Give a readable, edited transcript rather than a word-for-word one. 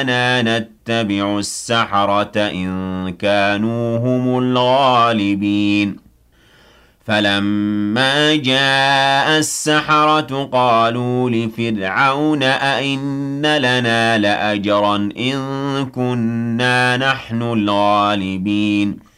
إِنَّا نَتَّبِعُ السَّحَرَةَ إِن كَانُوا هُمُ الْغَالِبِينَ فَلَمَّا جَاءَ السَّحَرَةُ قَالُوا لِفِرْعَوْنَ أَئِنَّ لَنَا لَأَجْرًا إِن كُنَّا نَحْنُ الْغَالِبِينَ